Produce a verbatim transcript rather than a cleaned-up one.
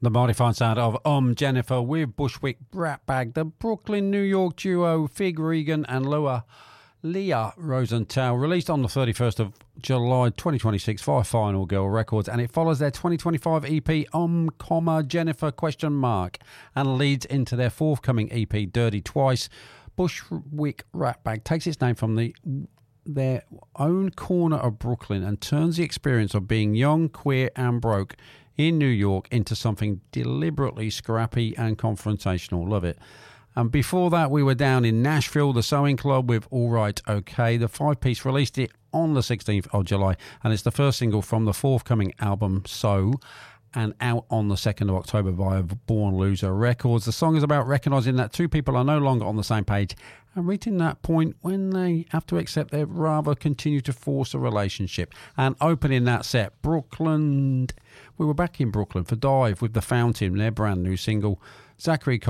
The mighty fine sound of Um Jennifer with Bushwick Brat Bag, the Brooklyn, New York duo Fig Regan and Loa Leah Rosenthal, released on the thirty-first of July twenty twenty-six via Final Girl Records, and it follows their twenty twenty-five E P Um, comma, Jennifer question mark, and leads into their forthcoming E P Dirty Twice. Bushwick Rat Bag takes its name from the their own corner of Brooklyn and turns the experience of being young, queer and broke in New York into something deliberately scrappy and confrontational. Love it. And before that, we were down in Nashville, the Sewing Club with All Right OK. The five-piece released it on the sixteenth of July, and it's the first single from the forthcoming album So, and out on the second of October via Born Loser Records. The song is about recognising that two people are no longer on the same page and reaching that point when they have to accept they'd rather continue to force a relationship. And opening that set, Brooklyn. We were back in Brooklyn for Dive with The Fountain, their brand new single. Zachary